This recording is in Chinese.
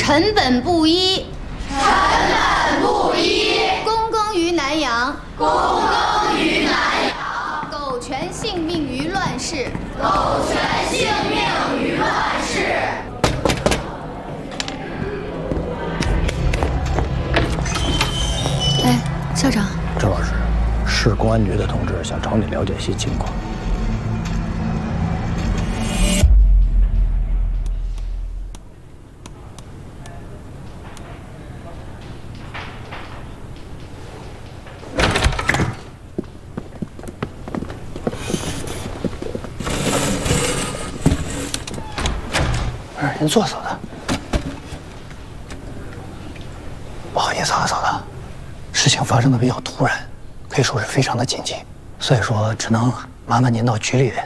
臣本布衣， 臣本布衣， 躬耕于南阳， 躬耕于南阳， 苟全性命于乱世， 苟全性命于乱世。 哎，校长， 郑老师，市公安局的同志想找你了解些情况。 您坐，嫂子。不好意思啊，嫂子，事情发生的比较突然，可以说是非常的紧急，所以说只能麻烦您到局里